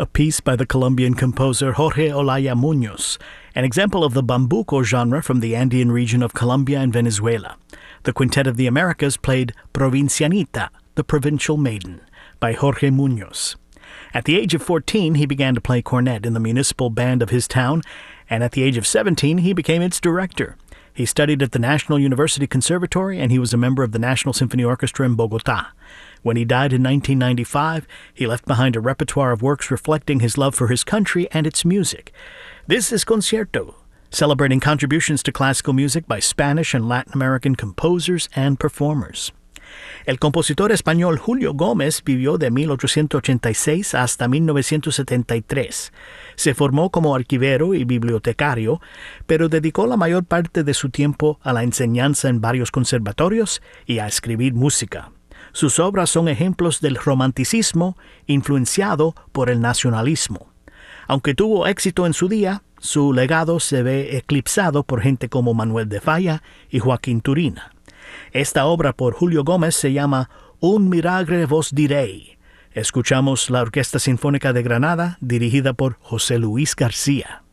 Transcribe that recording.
a piece by the Colombian composer Jorge Olaya Munoz, an example of the bambuco genre from the Andean region of Colombia and Venezuela. The Quintet of the Americas played Provincianita, the Provincial Maiden, by Jorge Munoz. At the age of 14, he began to play cornet in the municipal band of his town, and at the age of 17, he became its director. He studied at the National University Conservatory, and he was a member of the National Symphony Orchestra in Bogotá. When he died in 1995, he left behind a repertoire of works reflecting his love for his country and its music. This is Concierto, celebrating contributions to classical music by Spanish and Latin American composers and performers. El compositor español Julio Gómez vivió de 1886 hasta 1973. Se formó como archivero y bibliotecario, pero dedicó la mayor parte de su tiempo a la enseñanza en varios conservatorios y a escribir música. Sus obras son ejemplos del romanticismo influenciado por el nacionalismo. Aunque tuvo éxito en su día, su legado se ve eclipsado por gente como Manuel de Falla y Joaquín Turina. Esta obra por Julio Gómez se llama Un milagre vos diré. Escuchamos la Orquesta Sinfónica de Granada, dirigida por José Luis García.